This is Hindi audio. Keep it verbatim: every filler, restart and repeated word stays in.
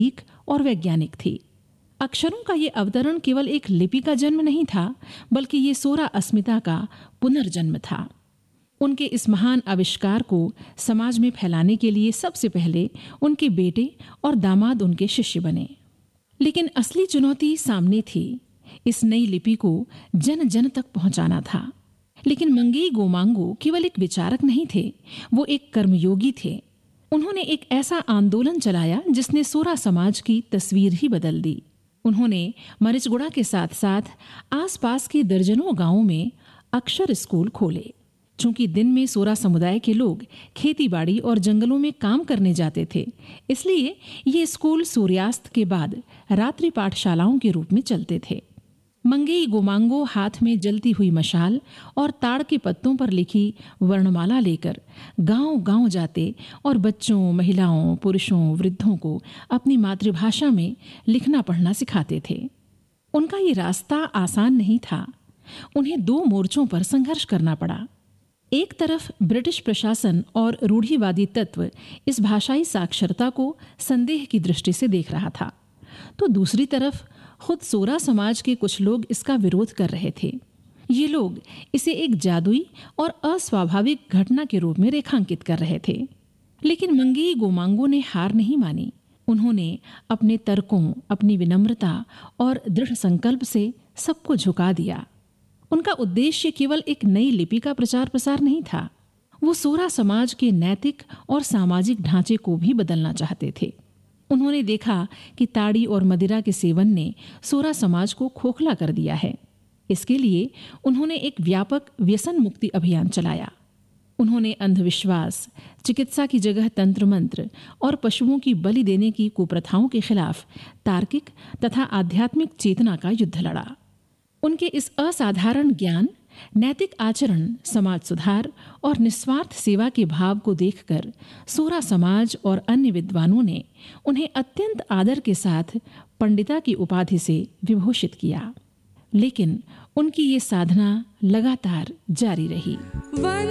एक और वैज्ञानिक थी। अक्षरों का ये अवतरण केवल एक लिपि का जन्म नहीं था, बल्कि ये सोरा अस्मिता का पुनर्जन्म था। उनके इस महान आविष्कार को समाज में फैलाने के लिए सबसे पहले उनके बेटे और दामाद उनके शिष्य बने। लेकिन असली चुनौती सामने थी। इस नई लिपि को जन जन तक पहुंचाना था। लेकिन मंगेई गोमांगो केवल एक विचारक नहीं थे, वो एक कर्मयोगी थे। उन्होंने एक ऐसा आंदोलन चलाया जिसने सोरा समाज की तस्वीर ही बदल दी। उन्होंने मरिचगुड़ा के साथ साथ आसपास के दर्जनों गांवों में अक्षर स्कूल खोले। चूंकि दिन में सोरा समुदाय के लोग खेती बाड़ी और जंगलों में काम करने जाते थे, इसलिए ये स्कूल सूर्यास्त के बाद रात्रि पाठशालाओं के रूप में चलते थे। मंगेई गोमांगो हाथ में जलती हुई मशाल और ताड़ के पत्तों पर लिखी वर्णमाला लेकर गांव-गांव जाते और बच्चों, महिलाओं, पुरुषों, वृद्धों को अपनी मातृभाषा में लिखना पढ़ना सिखाते थे। उनका ये रास्ता आसान नहीं था। उन्हें दो मोर्चों पर संघर्ष करना पड़ा। एक तरफ ब्रिटिश प्रशासन और रूढ़िवादी तत्व इस भाषाई साक्षरता को संदेह की दृष्टि से देख रहा था, तो दूसरी तरफ खुद सोरा समाज के कुछ लोग इसका विरोध कर रहे थे। ये लोग इसे एक जादुई और अस्वाभाविक घटना के रूप में रेखांकित कर रहे थे। लेकिन मंगेई गोमांगो ने हार नहीं मानी। उन्होंने अपने तर्कों, अपनी विनम्रता और दृढ़ संकल्प से सबको झुका दिया। उनका उद्देश्य केवल एक नई लिपि का प्रचार प्रसार नहीं था। वो सोरा समाज के नैतिक और सामाजिक ढांचे को भी बदलना चाहते थे। उन्होंने देखा कि ताड़ी और मदिरा के सेवन ने सोरा समाज को खोखला कर दिया है। इसके लिए उन्होंने एक व्यापक व्यसन मुक्ति अभियान चलाया। उन्होंने अंधविश्वास, चिकित्सा की जगह तंत्र मंत्र और पशुओं की बलि देने की कुप्रथाओं के खिलाफ तार्किक तथा आध्यात्मिक चेतना का युद्ध लड़ा। उनके इस असाधारण ज्ञान, नैतिक आचरण, समाज सुधार और निस्वार्थ सेवा के भाव को देखकर सोरा समाज और अन्य विद्वानों ने उन्हें अत्यंत आदर के साथ पंडिता की उपाधि से विभूषित किया। लेकिन उनकी ये साधना लगातार जारी रही।